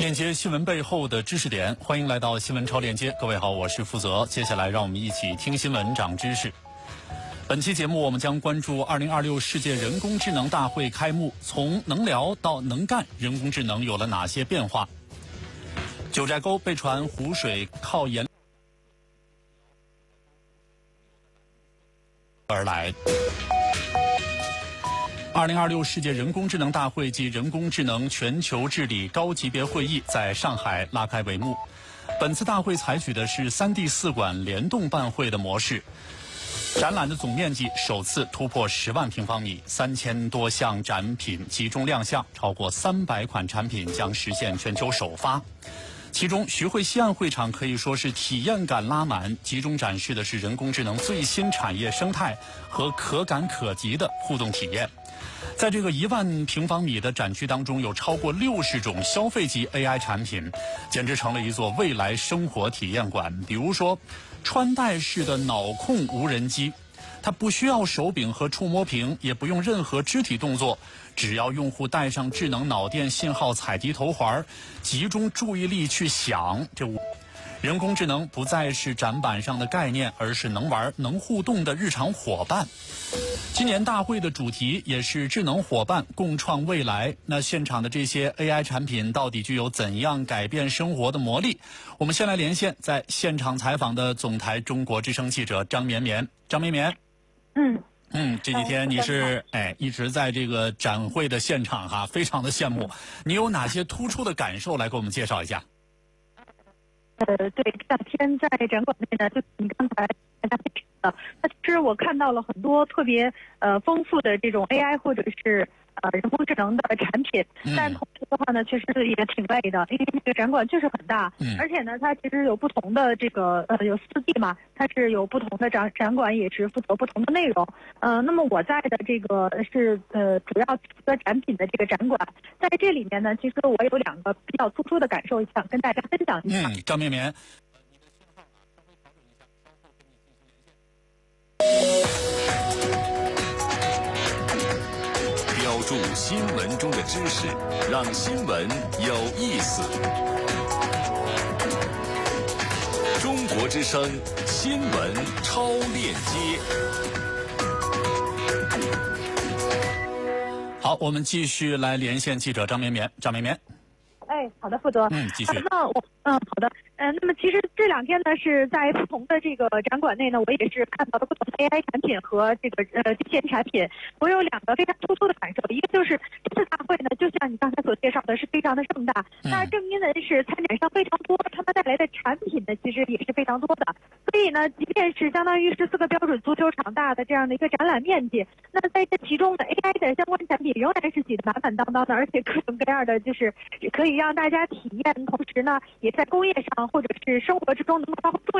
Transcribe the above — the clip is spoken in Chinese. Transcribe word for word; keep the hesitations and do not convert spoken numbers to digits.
链接新闻背后的知识点，欢迎来到新闻超链接。各位好，我是负责。接下来让我们一起听新闻长知识。本期节目我们将关注二零二六世界人工智能大会开幕，从能聊到能干，人工智能有了哪些变化？九寨沟被传湖水靠盐而来。二零二六世界人工智能大会及人工智能全球治理高级别会议在上海拉开帷幕。本次大会采取的是三地四馆联动办会的模式，展览的总面积首次突破十万平方米，三千多项展品集中亮相，超过三百款产品将实现全球首发。其中，徐汇西岸会场可以说是体验感拉满，集中展示的是人工智能最新产业生态和可感可及的互动体验。在这个一万平方米的展区当中，有超过六十种消费级 A I 产品，简直成了一座未来生活体验馆。比如说，穿戴式的脑控无人机，它不需要手柄和触摸屏，也不用任何肢体动作，只要用户带上智能脑电信号采集头环，集中注意力去想，这人工智能不再是展板上的概念，而是能玩能互动的日常伙伴。今年大会的主题也是智能伙伴共创未来。那现场的这些 A I 产品到底具有怎样改变生活的魔力？我们先来连线在现场采访的总台中国之声记者张绵绵。张绵绵， 嗯嗯，这几天你是哎一直在这个展会的现场哈，非常的羡慕。你有哪些突出的感受来给我们介绍一下？ 呃，对，这两天在展馆内呢，就你刚才大家提的，那其实我看到了很多特别呃丰富的这种 A I 或者是呃人工智能的产品，但同时的话呢，确实也挺累的，因为这个展馆就是很大， 嗯、 而且呢，它其实有不同的这个呃有四 D 嘛，它是有不同的展展馆，也是负责不同的内容。呃，那么我在的这个是呃主要负责展品的这个展馆，在这里面呢，其实我有两个比较突出的感受，想跟大家分享一下。 嗯，张绵绵。 标注新闻中的知识，让新闻有意思。中国之声新闻超链接。 好，我们继续来连线记者张绵绵。张绵绵， 哎，好的，负责。 嗯，继续。 呃、那我，嗯，好的。嗯、呃，那么其实这两天呢，是在不同的这个展馆内呢，我也是看到了不同的 A I 产品和这个呃机器人产品。我有两个非常突出的感受，一个就是这次大会呢，就像你刚才所介绍的，是非常的盛大。 嗯、 那正因为是参展商非常多，他们带来的产品呢，其实也是非常多的。所以呢，即便是相当于十四个标准足球场大的这样的一个展览面积，那在这其中的 A I 的相关产品仍然是挤得满满当当的，而且各种各样的就是可以让大家体验，同时呢，也在工业上或者是生活之中能够发挥重要